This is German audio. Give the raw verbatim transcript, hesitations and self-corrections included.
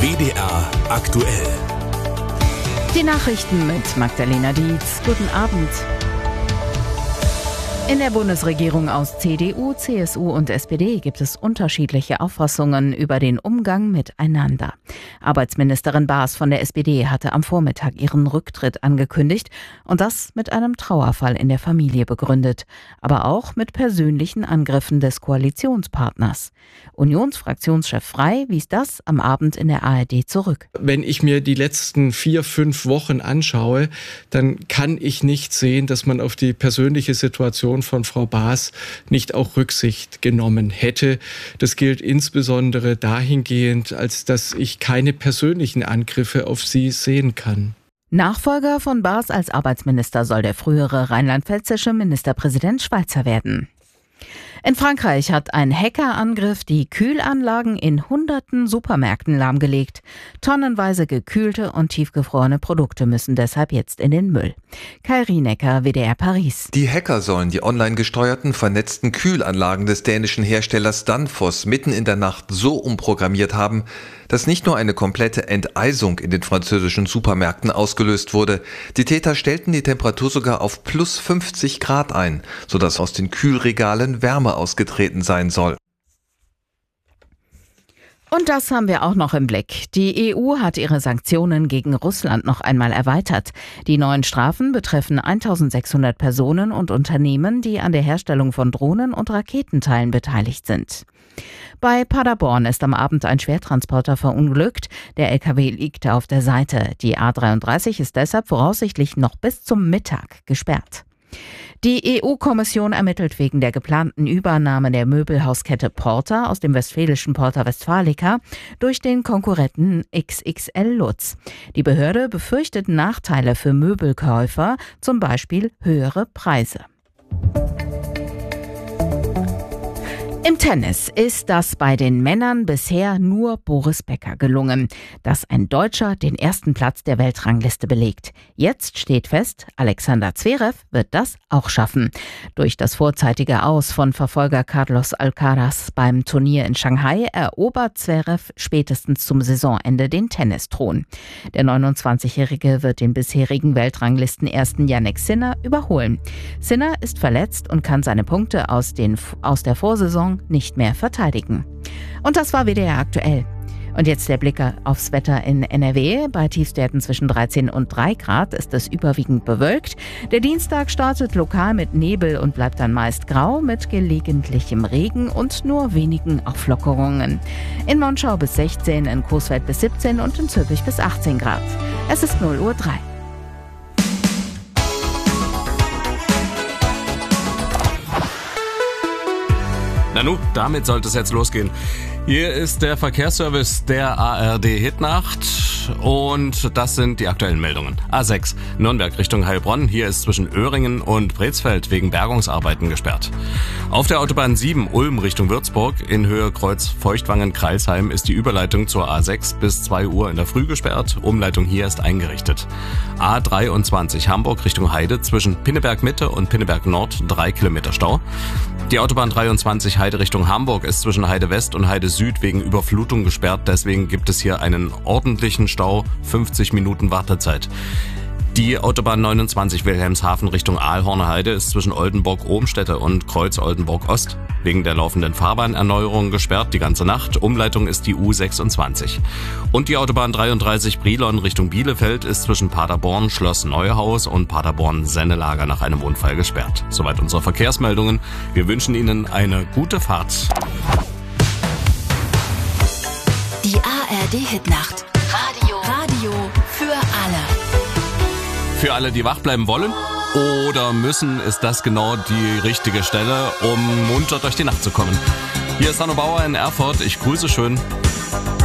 W D R aktuell. Die Nachrichten mit Magdalena Dietz. Guten Abend. In der Bundesregierung aus C D U, C S U und S P D gibt es unterschiedliche Auffassungen über den Umgang miteinander. Arbeitsministerin Baas von der S P D hatte am Vormittag ihren Rücktritt angekündigt und das mit einem Trauerfall in der Familie begründet, aber auch mit persönlichen Angriffen des Koalitionspartners. Unionsfraktionschef Frey wies das am Abend in der A R D zurück. Wenn ich mir die letzten vier, fünf Wochen anschaue, dann kann ich nicht sehen, dass man auf die persönliche Situation von Frau Baas nicht auch Rücksicht genommen hätte. Das gilt insbesondere dahingehend, als dass ich keine persönlichen Angriffe auf sie sehen kann. Nachfolger von Baas als Arbeitsminister soll der frühere rheinland-pfälzische Ministerpräsident Schweizer werden. In Frankreich hat ein Hackerangriff die Kühlanlagen in hunderten Supermärkten lahmgelegt. Tonnenweise gekühlte und tiefgefrorene Produkte müssen deshalb jetzt in den Müll. Kai Rienecker, W D R Paris. Die Hacker sollen die online gesteuerten, vernetzten Kühlanlagen des dänischen Herstellers Danfoss mitten in der Nacht so umprogrammiert haben, dass nicht nur eine komplette Enteisung in den französischen Supermärkten ausgelöst wurde. Die Täter stellten die Temperatur sogar auf plus fünfzig Grad ein, sodass aus den Kühlregalen Wärme ausgetreten sein soll. Und das haben wir auch noch im Blick. Die E U hat ihre Sanktionen gegen Russland noch einmal erweitert. Die neuen Strafen betreffen eintausendsechshundert Personen und Unternehmen, die an der Herstellung von Drohnen und Raketenteilen beteiligt sind. Bei Paderborn ist am Abend ein Schwertransporter verunglückt. Der L K W liegt auf der Seite. Die A dreiunddreißig ist deshalb voraussichtlich noch bis zum Mittag gesperrt. Die E U-Kommission ermittelt wegen der geplanten Übernahme der Möbelhauskette Porter aus dem westfälischen Porta Westfalica durch den Konkurrenten X X L Lutz. Die Behörde befürchtet Nachteile für Möbelkäufer, zum Beispiel höhere Preise. Im Tennis ist das bei den Männern bisher nur Boris Becker gelungen, dass ein Deutscher den ersten Platz der Weltrangliste belegt. Jetzt steht fest, Alexander Zverev wird das auch schaffen. Durch das vorzeitige Aus von Verfolger Carlos Alcaraz beim Turnier in Shanghai erobert Zverev spätestens zum Saisonende den Tennisthron. Der neunundzwanzigjährige wird den bisherigen Weltranglistenersten Jannik Sinner überholen. Sinner ist verletzt und kann seine Punkte aus, den, aus der Vorsaison nicht mehr verteidigen. Und das war W D R aktuell. Und jetzt der Blick aufs Wetter in N R W. Bei Tiefstwerten zwischen dreizehn und drei Grad ist es überwiegend bewölkt. Der Dienstag startet lokal mit Nebel und bleibt dann meist grau mit gelegentlichem Regen und nur wenigen Auflockerungen. In Monschau bis sechzehn, in Coesfeld bis siebzehn und in Zülpich bis achtzehn Grad. Es ist null Uhr drei. Nanu, damit sollte es jetzt losgehen. Hier ist der Verkehrsservice der A R D Hitnacht und das sind die aktuellen Meldungen. A sechs, Nürnberg Richtung Heilbronn. Hier ist zwischen Öhringen und Brezfeld wegen Bergungsarbeiten gesperrt. Auf der Autobahn sieben, Ulm Richtung Würzburg, in Höhe Kreuz Feuchtwangen-Kreilsheim ist die Überleitung zur A sechs bis zwei Uhr in der Früh gesperrt. Umleitung hier ist eingerichtet. A dreiundzwanzig, Hamburg Richtung Heide, zwischen Pinneberg Mitte und Pinneberg Nord, drei Kilometer Stau. Die Autobahn dreiundzwanzig Heide Richtung Hamburg ist zwischen Heide West und Heide Süd wegen Überflutung gesperrt. Deswegen gibt es hier einen ordentlichen Stau, fünfzig Minuten Wartezeit. Die Autobahn neunundzwanzig Wilhelmshaven Richtung Aalhorner Heide ist zwischen Oldenburg-Ohmstede und Kreuz Oldenburg-Ost wegen der laufenden Fahrbahnerneuerung gesperrt die ganze Nacht. Umleitung ist die U sechsundzwanzig. Und die Autobahn dreiunddreißig Brilon Richtung Bielefeld ist zwischen Paderborn Schloss Neuhaus und Paderborn Sennelager nach einem Unfall gesperrt. Soweit unsere Verkehrsmeldungen. Wir wünschen Ihnen eine gute Fahrt. Die A R D Hitnacht. Radio. Radio für alle. Für alle, die wach bleiben wollen oder müssen, ist das genau die richtige Stelle, um munter durch die Nacht zu kommen. Hier ist Hanno Bauer in Erfurt. Ich grüße schön.